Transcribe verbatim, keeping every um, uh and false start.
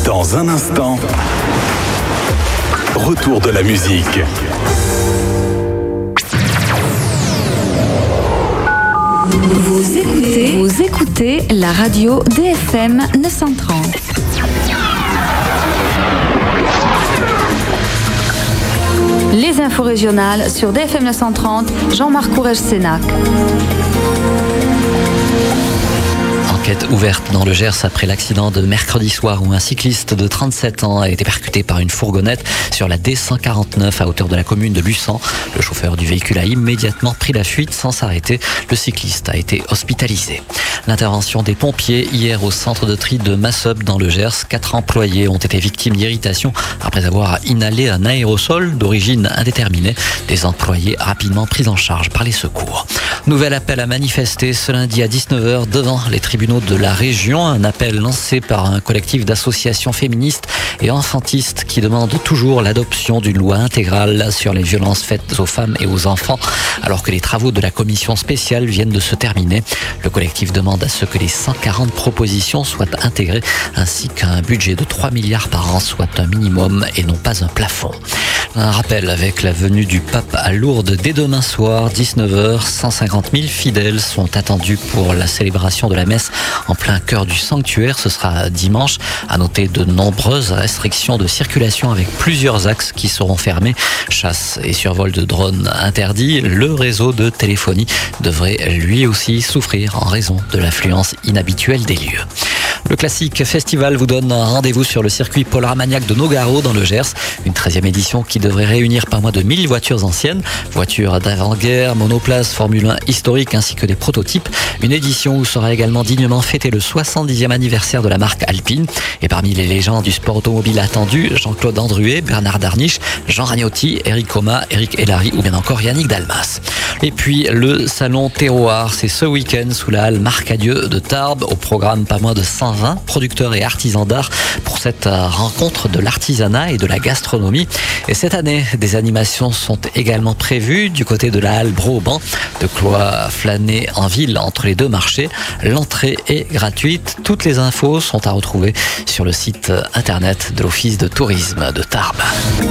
Dans un instant, retour de la musique. Vous écoutez, vous écoutez la radio D F M neuf cent trente. Les infos régionales sur D F M neuf cent trente, Jean-Marc Courrèges-Sénac. Enquête ouverte dans le Gers après l'accident de mercredi soir où un cycliste de trente-sept ans a été percuté par une fourgonnette sur la D cent quarante-neuf à hauteur de la commune de Luçan. Le chauffeur du véhicule a immédiatement pris la fuite sans s'arrêter. Le cycliste a été hospitalisé. L'intervention des pompiers hier au centre de tri de Massop dans le Gers. Quatre employés ont été victimes d'irritation après avoir inhalé un aérosol d'origine indéterminée. Des employés rapidement pris en charge par les secours. Nouvel appel à manifester ce lundi à dix-neuf heures devant les tribunaux de la région. Un appel lancé par un collectif d'associations féministes et enfantistes qui demande toujours l'adoption d'une loi intégrale sur les violences faites aux femmes et aux enfants alors que les travaux de la commission spéciale viennent de se terminer. Le collectif demande à ce que les cent quarante propositions soient intégrées ainsi qu'un budget de trois milliards par an soit un minimum et non pas un plafond. Un rappel avec la venue du pape à Lourdes dès demain soir, dix-neuf heures. cent cinquante mille fidèles sont attendus pour la célébration de la messe en plein cœur du sanctuaire. Ce sera dimanche. À noter de nombreuses restrictions de circulation avec plusieurs axes qui seront fermés. Chasse et survol de drones interdits. Le réseau de téléphonie devrait lui aussi souffrir en raison de l'affluence inhabituelle des lieux. Le classique festival vous donne un rendez-vous sur le circuit Paul Armagnac de Nogaro dans le Gers. Une treizième édition qui devrait réunir pas moins de mille voitures anciennes, voitures d'avant-guerre, monoplaces, Formule un historique ainsi que des prototypes. Une édition où sera également dignement fêté le soixante-dixième anniversaire de la marque Alpine. Et parmi les légendes du sport automobile attendu, Jean-Claude Andruet, Bernard Darniche, Jean Ragnotti, Eric Coma, Eric Hellary ou bien encore Yannick Dalmas. Et puis le salon Terroir, c'est ce week-end sous la halle Marcadieu de Tarbes. Au programme pas moins de cent vingt producteurs et artisans d'art pour cette rencontre de l'artisanat et de la gastronomie. Et cette année, des animations sont également prévues du côté de la halle Broban. De quoi flâner en ville entre les deux marchés. L'entrée est gratuite. Toutes les infos sont à retrouver sur le site internet de l'Office de tourisme de Tarbes.